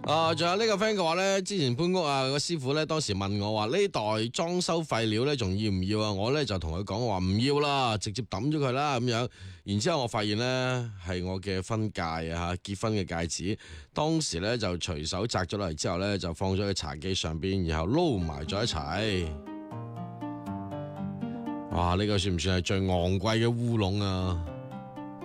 仲有呢個 friend 嘅話咧，之前搬屋啊，個師傅咧當時問我話呢袋裝修廢料咧仲要唔要啊？我咧就同佢講話唔要啦，直接抌咗佢啦咁樣。然之後我發現咧係我嘅婚戒啊，結婚嘅戒指，當時咧就隨手摘咗落嚟之後咧就放咗喺茶几上邊，然後撈埋咗一齊。哇！呢個算唔算係最昂貴嘅烏龍啊？